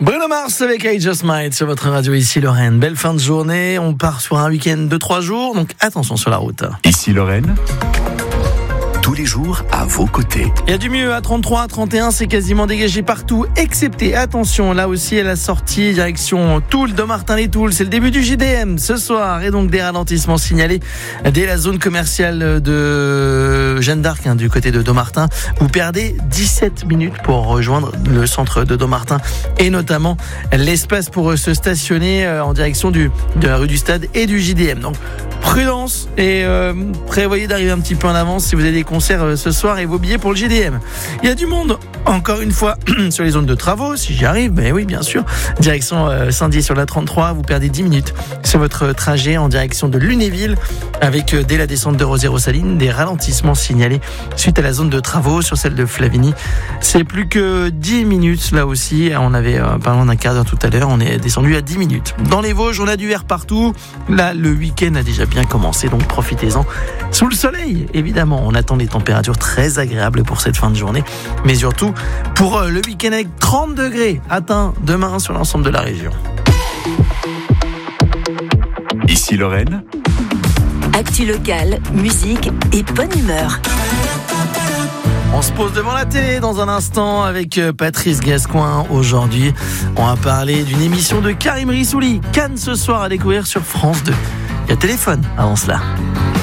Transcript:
Bruno Mars avec I Just Might sur votre radio ici Lorraine. Belle fin de journée, on part sur un week-end de 3 jours, donc attention sur la route. Ici Lorraine, tous les jours à vos côtés. Il y a du mieux à 33, 31, c'est quasiment dégagé partout, excepté, attention, là aussi à la sortie, direction Toul, Dommartin-les-Toules, c'est le début du JDM ce soir, et donc des ralentissements signalés dès la zone commerciale de Jeanne d'Arc, du côté de Dommartin. Vous perdez 17 minutes pour rejoindre le centre de Dommartin, et notamment l'espace pour se stationner en direction de la rue du Stade et du JDM. Donc prudence et prévoyez d'arriver un petit peu en avance si vous avez des concerts ce soir et vos billets pour le JDM. Il y a du monde, encore une fois, sur les zones de travaux, si j'y arrive, mais oui, bien sûr. Direction Saint-Dié sur la 33, vous perdez 10 minutes sur votre trajet en direction de Lunéville, avec dès la descente de Rosières-aux-Salines, des ralentissements signalés suite à la zone de travaux sur celle de Flavigny. C'est plus que 10 minutes là aussi, on avait parlé d'un quart d'heure tout à l'heure, on est descendu à 10 minutes. Dans les Vosges, on a du vert partout, là le week-end a déjà bien commencé, donc profitez-en. Sous le soleil, évidemment, on attend des températures très agréables pour cette fin de journée, mais surtout pour le week-end avec 30 degrés atteints demain sur l'ensemble de la région. Ici Lorraine, actu locale, musique et bonne humeur. On se pose devant la télé dans un instant avec Patrice Gascoin. Aujourd'hui, on va parler d'une émission de Karim Rissouli, Cannes ce soir à découvrir sur France 2. Il y a téléphone avant cela.